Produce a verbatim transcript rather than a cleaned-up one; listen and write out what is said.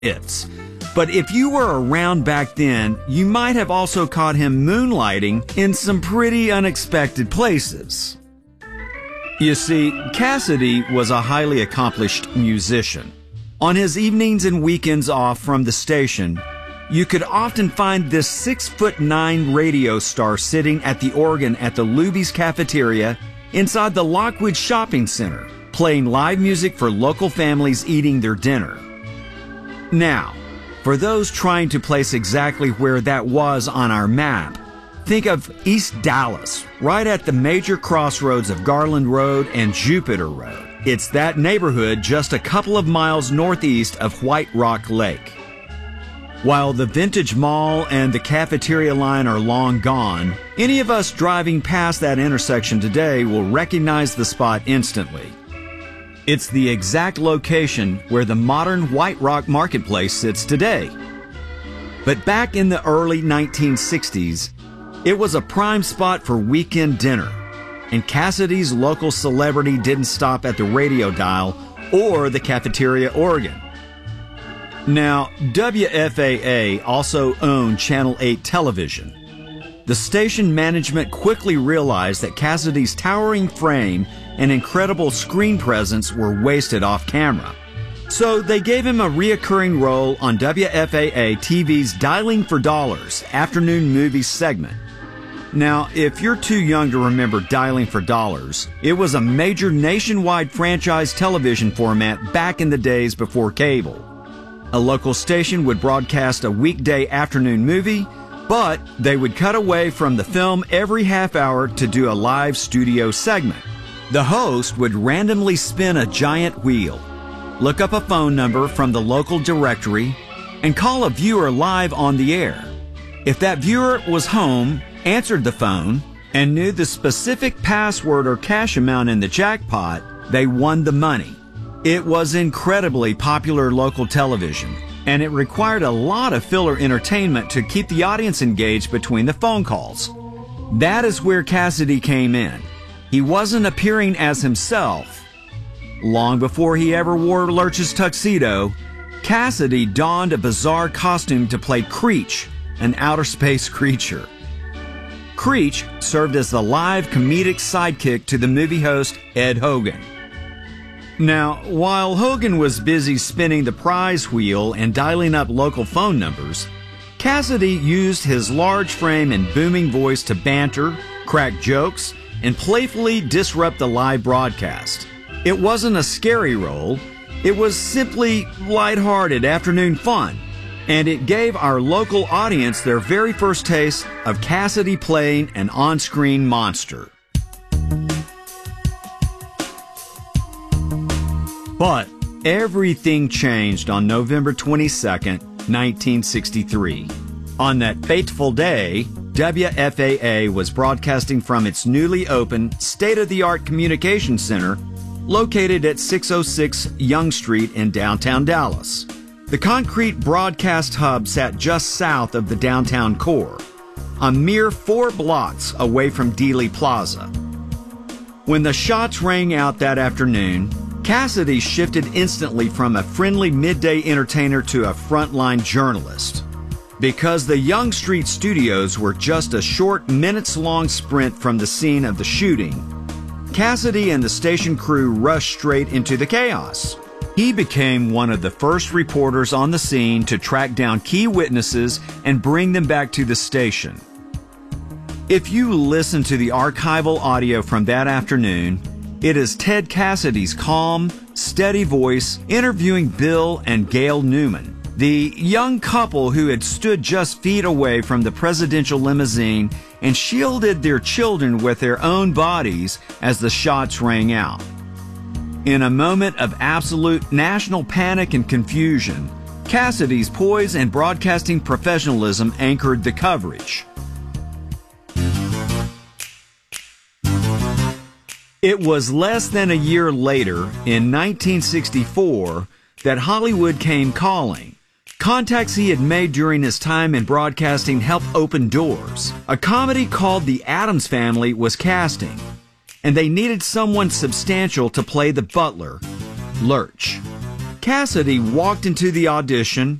hits. But if you were around back then, you might have also caught him moonlighting in some pretty unexpected places. You see, Cassidy was a highly accomplished musician. On his evenings and weekends off from the station, you could often find this six foot nine radio star sitting at the organ at the Luby's Cafeteria inside the Lockwood Shopping Center, playing live music for local families eating their dinner. Now, for those trying to place exactly where that was on our map, think of East Dallas, right at the major crossroads of Garland Road and Jupiter Road. It's that neighborhood just a couple of miles northeast of White Rock Lake. While the Vintage Mall and the cafeteria line are long gone, any of us driving past that intersection today will recognize the spot instantly. It's the exact location where the modern White Rock Marketplace sits today. But back in the early nineteen sixties, it was a prime spot for weekend dinner, and Cassidy's local celebrity didn't stop at the radio dial or the cafeteria organ. Now, W F A A also owned Channel eight television. The station management quickly realized that Cassidy's towering frame and incredible screen presence were wasted off camera. So they gave him a reoccurring role on W F A A T V's Dialing for Dollars afternoon movie segment. Now, if you're too young to remember Dialing for Dollars, it was a major nationwide franchise television format back in the days before cable. A local station would broadcast a weekday afternoon movie, but they would cut away from the film every half hour to do a live studio segment. The host would randomly spin a giant wheel, look up a phone number from the local directory, and call a viewer live on the air. If that viewer was home, answered the phone, and knew the specific password or cash amount in the jackpot, they won the money. It was incredibly popular local television, and it required a lot of filler entertainment to keep the audience engaged between the phone calls. That is where Cassidy came in. He wasn't appearing as himself. Long before he ever wore Lurch's tuxedo, Cassidy donned a bizarre costume to play Creech, an outer space creature. Creech served as the live comedic sidekick to the movie host Ed Hogan. Now, while Hogan was busy spinning the prize wheel and dialing up local phone numbers, Cassidy used his large frame and booming voice to banter, crack jokes, and playfully disrupt the live broadcast. It wasn't a scary role, it was simply lighthearted afternoon fun, and it gave our local audience their very first taste of Cassidy playing an on-screen monster. But everything changed on November twenty-second, nineteen sixty-three. On that fateful day, W F A A was broadcasting from its newly opened, state-of-the-art communication center located at six oh six Young Street in downtown Dallas. The concrete broadcast hub sat just south of the downtown core, a mere four blocks away from Dealey Plaza. When the shots rang out that afternoon, Cassidy shifted instantly from a friendly midday entertainer to a frontline journalist. Because the Young Street studios were just a short minutes-long sprint from the scene of the shooting, Cassidy and the station crew rushed straight into the chaos. He became one of the first reporters on the scene to track down key witnesses and bring them back to the station. If you listen to the archival audio from that afternoon, it is Ted Cassidy's calm, steady voice interviewing Bill and Gail Newman, the young couple who had stood just feet away from the presidential limousine and shielded their children with their own bodies as the shots rang out. In a moment of absolute national panic and confusion, Cassidy's poise and broadcasting professionalism anchored the coverage. It was less than a year later, in nineteen sixty-four, that Hollywood came calling. Contacts he had made during his time in broadcasting helped open doors. A comedy called The Addams Family was casting, and they needed someone substantial to play the butler, Lurch. Cassidy walked into the audition